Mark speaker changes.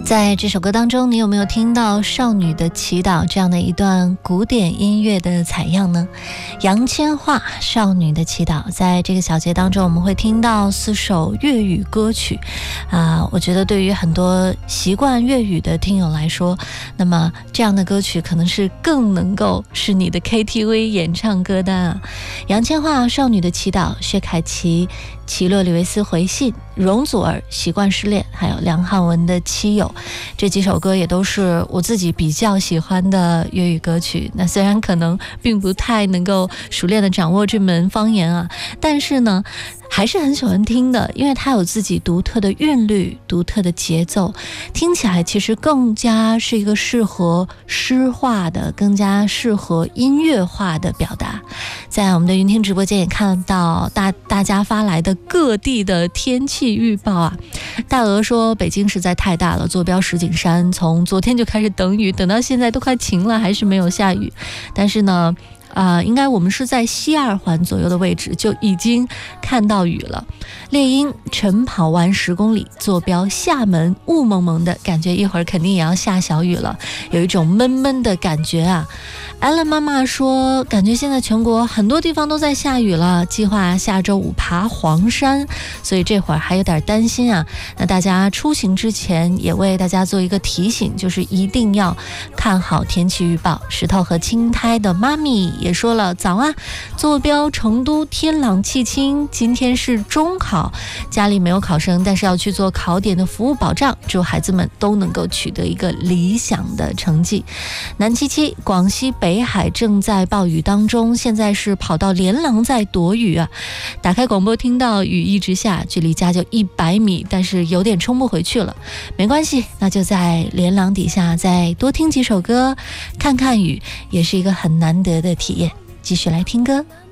Speaker 1: 在这首歌当中，你有没有听到《少女的祈祷》这样的一段古典音乐的采样呢？杨千嬅《少女的祈祷》在这个小节当中，我们会听到4首粤语歌曲我觉得对于很多习惯粤语的听友来说，那么这样的歌曲可能是更能够是你的 KTV 演唱歌单杨千嬅《少女的祈祷》，薛凯琪齐洛里维斯回信，容祖儿习惯失恋，还有梁汉文的妻友，这几首歌也都是我自己比较喜欢的粤语歌曲。那虽然可能并不太能够熟练的掌握这门方言但是呢还是很喜欢听的，因为它有自己独特的韵律，独特的节奏，听起来其实更加是一个适合诗化的，更加适合音乐化的表达。在我们的云听直播间也看到大家发来的各地的天气预报大鹅说北京实在太大了，坐标石景山，从昨天就开始等雨，等到现在都快晴了，还是没有下雨。但是呢应该我们是在西2环左右的位置就已经看到雨了。猎鹰晨跑完10公里，坐标厦门，雾蒙蒙的感觉，一会儿肯定也要下小雨了，有一种闷闷的感觉Allen 妈妈说感觉现在全国很多地方都在下雨了，计划下周5爬黄山，所以这会儿还有点担心那大家出行之前也为大家做一个提醒，就是一定要看好天气预报。石头和青苔的妈咪也说了早坐标成都，天朗气清，今天是中考，家里没有考生，但是要去做考点的服务保障，祝孩子们都能够取得一个理想的成绩。南七七，广西北海正在暴雨当中，现在是跑到连廊在躲雨打开广播听到雨一直下，距离家就100米，但是有点冲不回去了，没关系，那就在连廊底下再多听几首歌，看看雨，也是一个很难得的体验。继续来听歌。